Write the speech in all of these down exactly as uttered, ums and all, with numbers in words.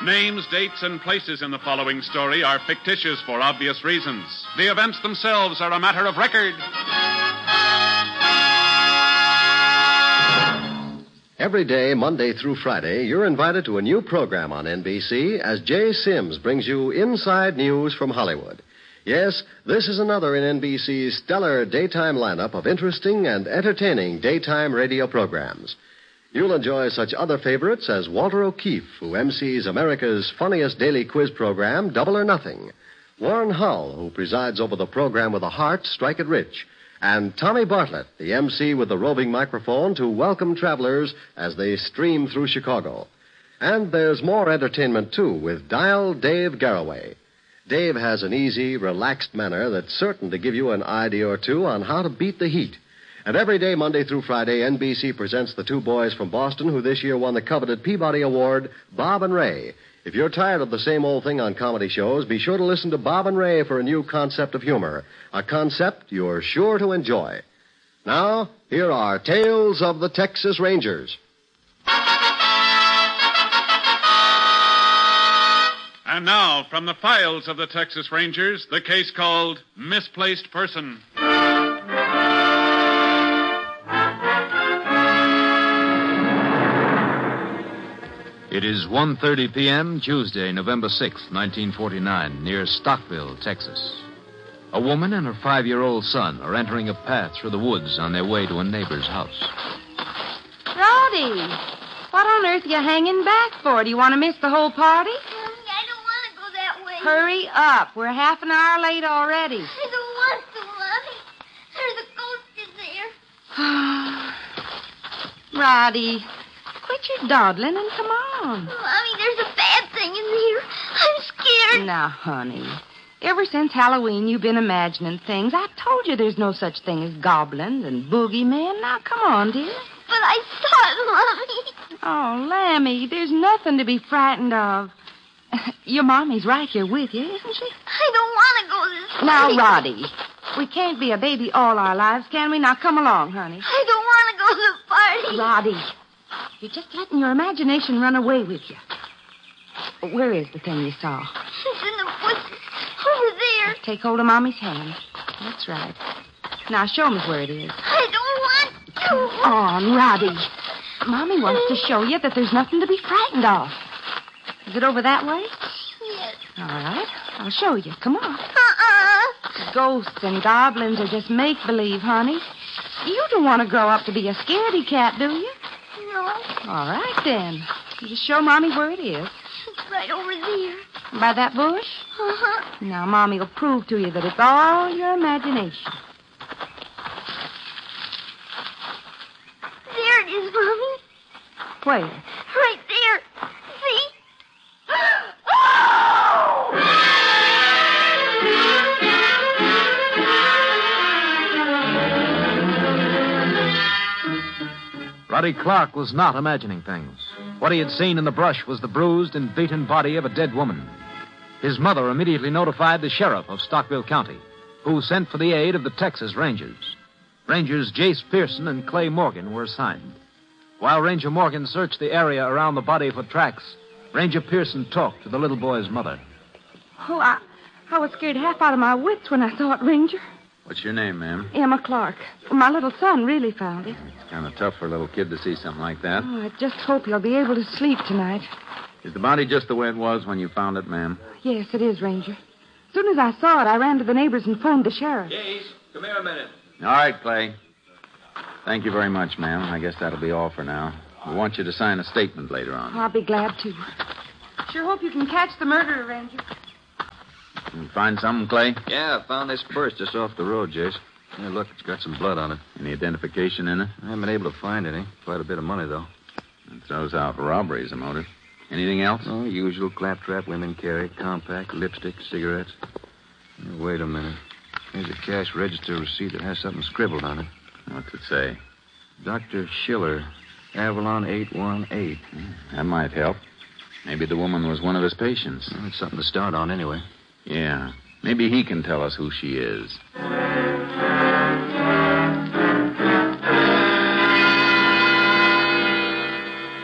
Names, dates, and places in the following story are fictitious for obvious reasons. The events themselves are a matter of record. Every day, Monday through Friday, you're invited to a new program on N B C as Jay Sims brings you inside news from Hollywood. Yes, this is another in N B C's stellar daytime lineup of interesting and entertaining daytime radio programs. You'll enjoy such other favorites as Walter O'Keefe, who M Cs America's funniest daily quiz program, Double or Nothing. Warren Hull, who presides over the program with a heart, Strike It Rich. And Tommy Bartlett, the M C with the roving microphone to welcome travelers as they stream through Chicago. And there's more entertainment, too, with Dial Dave Garroway. Dave has an easy, relaxed manner that's certain to give you an idea or two on how to beat the heat. And every day, Monday through Friday, N B C presents the two boys from Boston who this year won the coveted Peabody Award, Bob and Ray. If you're tired of the same old thing on comedy shows, be sure to listen to Bob and Ray for a new concept of humor, a concept you're sure to enjoy. Now, here are Tales of the Texas Rangers. And now, from the files of the Texas Rangers, the case called Misplaced Person. It is one thirty p.m., Tuesday, November sixth, nineteen forty-nine, near Stockville, Texas. A woman and her five-year-old son are entering a path through the woods on their way to a neighbor's house. Rowdy, what on earth are you hanging back for? Do you want to miss the whole party? Mommy, I don't want to go that way. Hurry up. We're half an hour late already. I don't want to, Mommy. There's a ghost in there. Roddy, quit your dawdling and come on. Mommy, there's a bad thing in here. I'm scared. Now, honey, ever since Halloween you've been imagining things. I told you there's no such thing as goblins and boogeymen. Now, come on, dear. But I saw it, Mommy. Oh, Lammy, there's nothing to be frightened of. Your mommy's right here with you, isn't she? I don't want to go this way. Now, Roddy, we can't be a baby all our lives, can we? Now, come along, honey. I don't want to go to the party. Roddy, you're just letting your imagination run away with you. Where is the thing you saw? It's in the bushes. Over there. Take hold of Mommy's hand. That's right. Now, show me where it is. I don't want to. Come on, Roddy. Mommy wants to show you that there's nothing to be frightened of. Is it over that way? Yes. All right. I'll show you. Come on. Uh-uh. Ghosts and goblins are just make-believe, honey. You don't want to grow up to be a scaredy cat, do you? No. All right, then. You just show Mommy where it is. It's right over there. By that bush? Uh-huh. Now, Mommy will prove to you that it's all your imagination. There it is, Mommy. Where? Right there. See? Oh! Roddy Clark was not imagining things. What he had seen in the brush was the bruised and beaten body of a dead woman. His mother immediately notified the sheriff of Stockville County, who sent for the aid of the Texas Rangers. Rangers Jace Pearson and Clay Morgan were assigned. While Ranger Morgan searched the area around the body for tracks, Ranger Pearson talked to the little boy's mother. Oh, I, I was scared half out of my wits when I saw it, Ranger. What's your name, ma'am? Emma Clark. My little son really found it. It's kind of tough for a little kid to see something like that. Oh, I just hope he'll be able to sleep tonight. Is the body just the way it was when you found it, ma'am? Yes, it is, Ranger. As soon as I saw it, I ran to the neighbors and phoned the sheriff. Jace, come here a minute. All right, Clay. Thank you very much, ma'am. I guess that'll be all for now. We want you to sign a statement later on. I'll be glad to. Sure hope you can catch the murderer, Ranger. You find something, Clay? Yeah, I found this purse just off the road, Jace. Yeah, look, it's got some blood on it. Any identification in it? I haven't been able to find any. Quite a bit of money, though. It throws out robbery as a motive. Anything else? Oh, usual claptrap women carry. Compact, lipstick, cigarettes. Now, wait a minute. Here's a cash register receipt that has something scribbled on it. What's it say? Doctor Schiller, Avalon eight one eight. That might help. Maybe the woman was one of his patients. Well, it's something to start on anyway. Yeah. Maybe he can tell us who she is.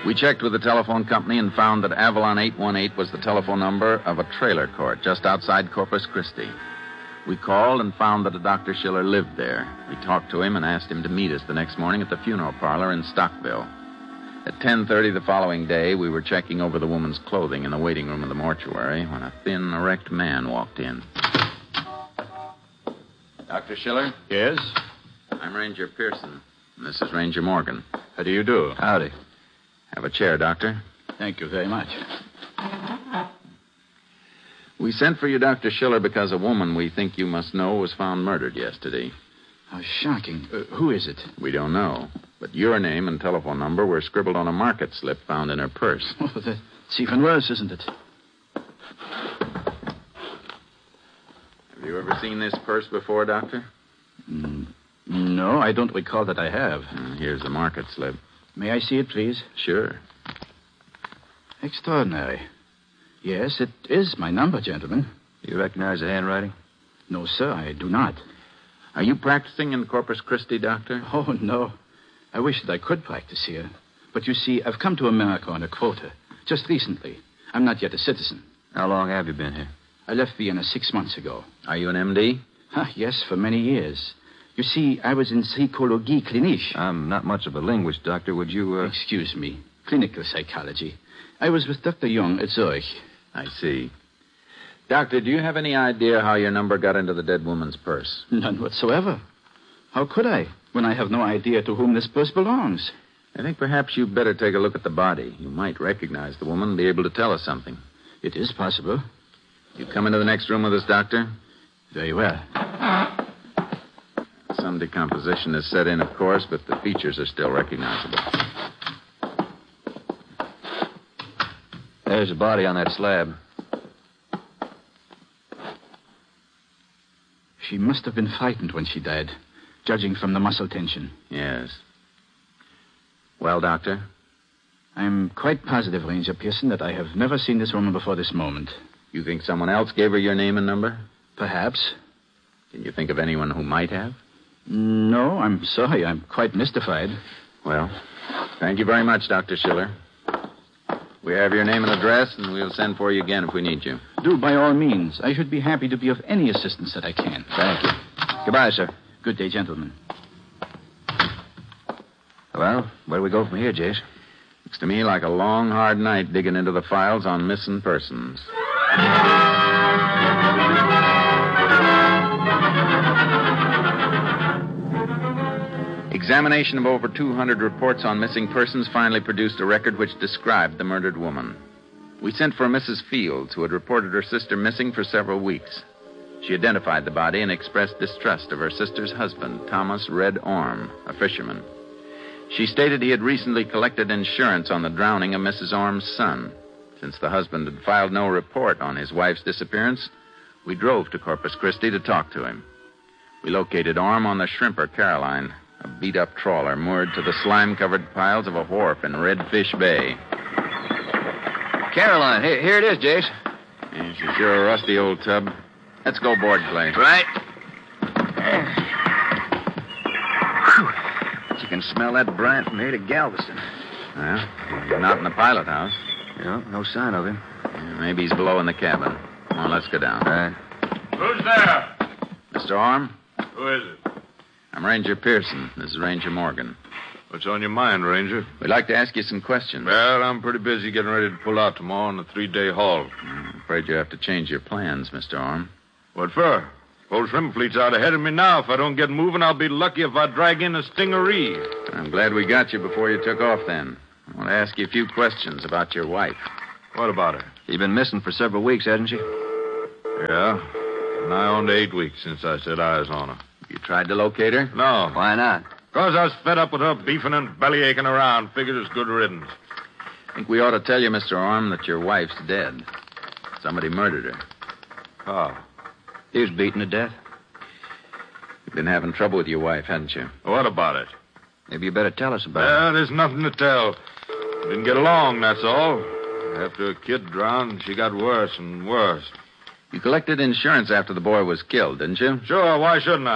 We checked with the telephone company and found that Avalon eight one eight was the telephone number of a trailer court just outside Corpus Christi. We called and found that a Doctor Schiller lived there. We talked to him and asked him to meet us the next morning at the funeral parlor in Stockville. At ten thirty the following day, we were checking over the woman's clothing in the waiting room of the mortuary when a thin, erect man walked in. Doctor Schiller? Yes? I'm Ranger Pearson. And this is Ranger Morgan. How do you do? Howdy. Have a chair, Doctor. Thank you very much. We sent for you, Doctor Schiller, because a woman we think you must know was found murdered yesterday. How shocking. Uh, who is it? We don't know. But your name and telephone number were scribbled on a market slip found in her purse. Oh, that's even worse, isn't it? Have you ever seen this purse before, Doctor? Mm, no, I don't recall that I have. Uh, here's the market slip. May I see it, please? Sure. Extraordinary. Yes, it is my number, gentlemen. Do you recognize the handwriting? No, sir, I do not. Are you practicing in Corpus Christi, Doctor? Oh, no. I wish that I could practice here. But you see, I've come to America on a quota. Just recently. I'm not yet a citizen. How long have you been here? I left Vienna six months ago. Are you an M D? Huh, yes, for many years. You see, I was in psychologie clinique. I'm not much of a linguist, Doctor. Would you, uh... Excuse me. Clinical psychology. I was with Doctor Young at Zurich. I see. Doctor, do you have any idea how your number got into the dead woman's purse? None whatsoever. How could I, when I have no idea to whom this purse belongs? I think perhaps you'd better take a look at the body. You might recognize the woman and be able to tell us something. It is possible. You come into the next room with us, Doctor? Very well. Some decomposition has set in, of course, but the features are still recognizable. There's a body on that slab. She must have been frightened when she died, judging from the muscle tension. Yes. Well, Doctor? I'm quite positive, Ranger Pearson, that I have never seen this woman before this moment. You think someone else gave her your name and number? Perhaps. Can you think of anyone who might have? No, I'm sorry. I'm quite mystified. Well, thank you very much, Doctor Schiller. We have your name and address, and we'll send for you again if we need you. Do, by all means. I should be happy to be of any assistance that I can. Thank you. Goodbye, sir. Good day, gentlemen. Well, where do we go from here, Jace? Looks to me like a long, hard night digging into the files on missing persons. Examination of over two hundred reports on missing persons finally produced a record which described the murdered woman. We sent for Missus Fields, who had reported her sister missing for several weeks. She identified the body and expressed distrust of her sister's husband, Thomas Red Orme, a fisherman. She stated he had recently collected insurance on the drowning of Missus Orme's son. Since the husband had filed no report on his wife's disappearance, we drove to Corpus Christi to talk to him. We located Orme on the Shrimper Caroline, a beat-up trawler moored to the slime-covered piles of a wharf in Redfish Bay. Caroline, here, here it is, Jace. Yeah, she's sure a rusty old tub. Let's go board, Clay. Right. Whew. You can smell that brine from here to Galveston. Well, he's not in the pilot house. Yeah, no sign of him. Yeah, maybe he's below in the cabin. Come on, let's go down. Right. Who's there? Mister Orme? Who is it? I'm Ranger Pearson. This is Ranger Morgan. What's on your mind, Ranger? We'd like to ask you some questions. Well, I'm pretty busy getting ready to pull out tomorrow on a three-day haul. I'm afraid you have to change your plans, Mister Orme. What for? Old shrimp fleet's out ahead of me now. If I don't get moving, I'll be lucky if I drag in a stingaree. I'm glad we got you before you took off, then. I want to ask you a few questions about your wife. What about her? She's been missing for several weeks, hasn't she? Yeah. Nigh on to eight weeks since I set eyes on her. You tried to locate her? No. Why not? Because I was fed up with her beefing and bellyaching around. Figured it's good riddance. I think we ought to tell you, Mister Orme, that your wife's dead. Somebody murdered her. How? He was beaten to death. You've been having trouble with your wife, hadn't you? What about it? Maybe you better tell us about Well, there's nothing to tell. Didn't get along, that's all. After a kid drowned, she got worse and worse. You collected insurance after the boy was killed, didn't you? Sure, why shouldn't I?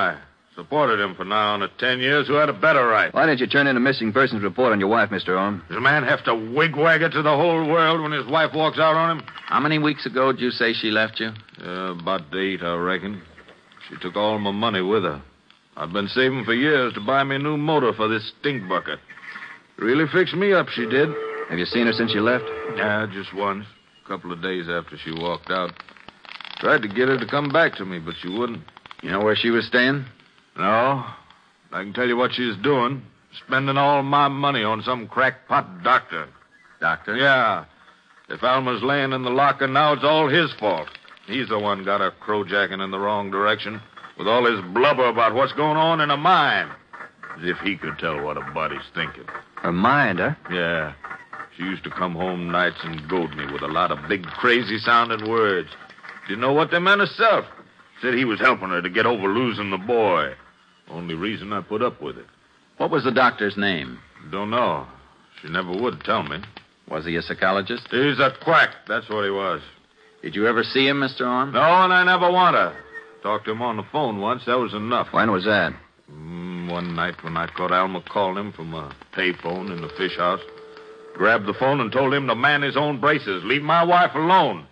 Supported him for now on ten years. Who had a better right? Why didn't you turn in a missing persons report on your wife, Mister Orm? Does a man have to wigwag it to the whole world when his wife walks out on him? How many weeks ago did you say she left you? Uh, about eight, I reckon. She took all my money with her. I've been saving for years to buy me a new motor for this stink bucket. Really fixed me up, she did. Have you seen her since you left? Yeah, just once. A couple of days after she walked out. Tried to get her to come back to me, but she wouldn't. You know where she was staying? No. I can tell you what she's doing. Spending all my money on some crackpot doctor. Doctor? Yeah. If Alma's laying in the locker now, it's all his fault. He's the one got her crowjacking in the wrong direction with all his blubber about what's going on in her mind. As if he could tell what a body's thinking. Her mind, huh? Yeah. She used to come home nights and goad me with a lot of big, crazy-sounding words. Didn't know what they meant herself. Said he was helping her to get over losing the boy. Only reason I put up with it. What was the doctor's name? Don't know. She never would tell me. Was he a psychologist? He's a quack. That's what he was. Did you ever see him, Mister Orm? No, and I never want to. Talked to him on the phone once. That was enough. When was that? Mm, one night when I caught Alma calling him from a payphone in the fish house. Grabbed the phone and told him to man his own braces. Leave my wife alone.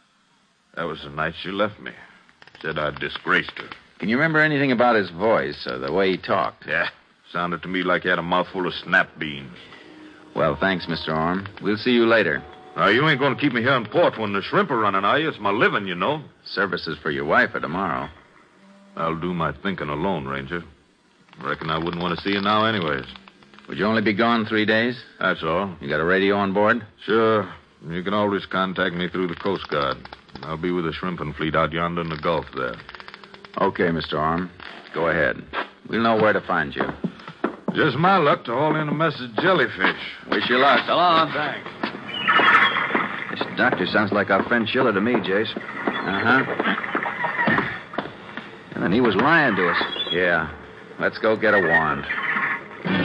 That was the night she left me. Said I'd disgraced her. Can you remember anything about his voice or the way he talked? Yeah. Sounded to me like he had a mouthful of snap beans. Well, thanks, Mister Orm. We'll see you later. Now, you ain't going to keep me here in port when the shrimp are running, are you? It's my living, you know. Services for your wife are tomorrow. I'll do my thinking alone, Ranger. Reckon I wouldn't want to see you now anyways. Would you only be gone three days? That's all. You got a radio on board? Sure. You can always contact me through the Coast Guard. I'll be with the shrimping fleet out yonder in the Gulf there. Okay, Mister Orm. Go ahead. We'll know where to find you. Just my luck to haul in a mess of jellyfish. Wish you luck. So long. Thanks. This doctor sounds like our friend Schiller to me, Jace. Uh-huh. And then he was lying to us. Yeah. Let's go get a warrant.